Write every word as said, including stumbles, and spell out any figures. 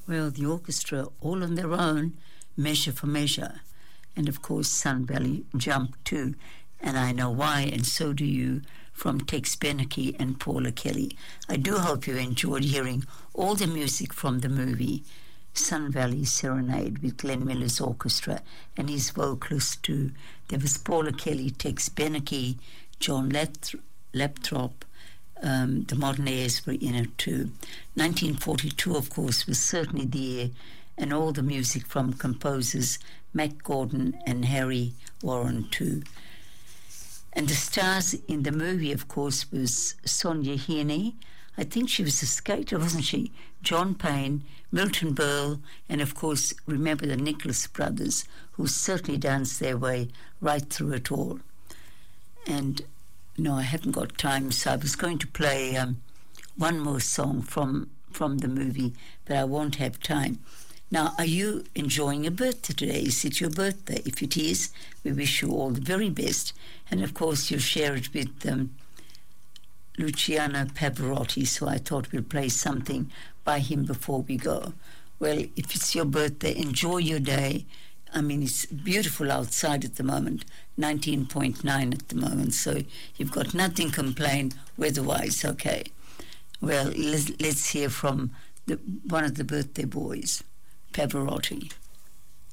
Well, the orchestra, all on their own, Measure for Measure. And of course, Sun Valley Jump too. And I Know Why, and So Do You, from Tex Beneke and Paula Kelly. I do hope you enjoyed hearing all the music from the movie Sun Valley Serenade with Glenn Miller's orchestra and his vocalists too. There was Paula Kelly, Tex Beneke, John Leth- Leptrop, um, the Modernaires were in it too. nineteen forty-two, of course, was certainly the year, and all the music from composers Mac Gordon and Harry Warren too. And the stars in the movie, of course, was Sonia Heaney. I think she was a skater, wasn't she? John Payne, Milton Berle, and of course, remember the Nicholas brothers, who certainly danced their way right through it all. And no, I haven't got time, so I was going to play um, one more song from, from the movie, but I won't have time. Now, are you enjoying a birthday today? Is it your birthday? If it is, we wish you all the very best. And of course, you'll share it with um, Luciano Pavarotti, so I thought we'll play something by him before we go. Well, if it's your birthday, enjoy your day. I mean, it's beautiful outside at the moment, nineteen point nine at the moment, so you've got nothing to complain weather-wise, okay? Well, let's, let's hear from the, one of the birthday boys, Pavarotti.